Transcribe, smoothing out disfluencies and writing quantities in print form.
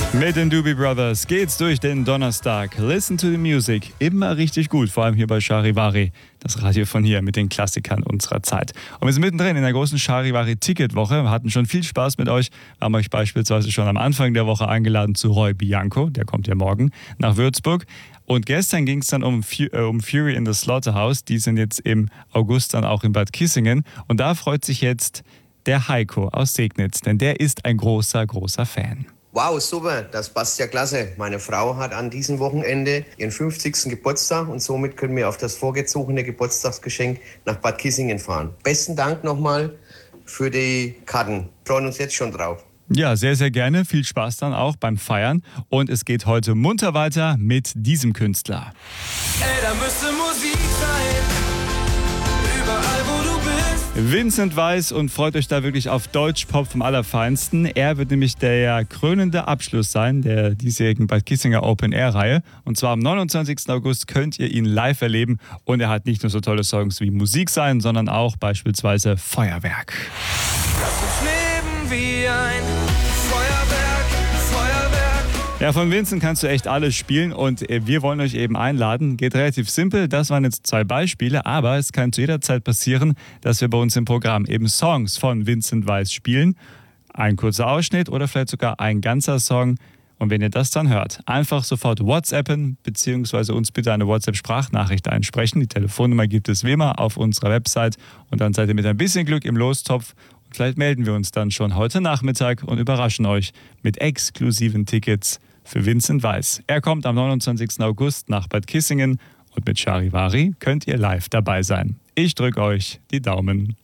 Mit den Doobie Brothers geht's durch den Donnerstag. Listen to the music. Immer richtig gut, vor allem hier bei Charivari. Das Radio von hier mit den Klassikern unserer Zeit. Und wir sind mittendrin in der großen Charivari-Ticketwoche. Wir hatten schon viel Spaß mit euch. Wir haben euch beispielsweise schon am Anfang der Woche eingeladen zu Roy Bianco. Der kommt ja morgen nach Würzburg. Und gestern ging es dann um Fury in the Slaughterhouse. Die sind jetzt im August dann auch in Bad Kissingen. Und da freut sich jetzt der Heiko aus Segnitz, denn der ist ein großer, großer Fan. Wow, super, das passt ja klasse. Meine Frau hat an diesem Wochenende ihren 50. Geburtstag und somit können wir auf das vorgezogene Geburtstagsgeschenk nach Bad Kissingen fahren. Besten Dank nochmal für die Karten. Wir freuen uns jetzt schon drauf. Ja, sehr, sehr gerne. Viel Spaß dann auch beim Feiern. Und es geht heute munter weiter mit diesem Künstler. Ey, da müsste Musik sein, überall wo du bist. Vincent Weiss, und freut euch da wirklich auf Deutschpop vom Allerfeinsten. Er wird nämlich der krönende Abschluss sein der diesjährigen Bad Kissinger Open-Air-Reihe. Und zwar am 29. August könnt ihr ihn live erleben. Und er hat nicht nur so tolle Songs wie Musik sein, sondern auch beispielsweise Feuerwerk. Lass uns leben wie ein Feuerwerk, Feuerwerk. Ja, von Vincent kannst du echt alles spielen und wir wollen euch eben einladen. Geht relativ simpel, das waren jetzt 2 Beispiele, aber es kann zu jeder Zeit passieren, dass wir bei uns im Programm eben Songs von Vincent Weiss spielen. Ein kurzer Ausschnitt oder vielleicht sogar ein ganzer Song. Und wenn ihr das dann hört, einfach sofort WhatsAppen bzw. uns bitte eine WhatsApp-Sprachnachricht einsprechen. Die Telefonnummer gibt es wie immer auf unserer Website und dann seid ihr mit ein bisschen Glück im Lostopf. Und vielleicht melden wir uns dann schon heute Nachmittag und überraschen euch mit exklusiven Tickets für Vincent Weiss. Er kommt am 29. August nach Bad Kissingen und mit Charivari könnt ihr live dabei sein. Ich drücke euch die Daumen.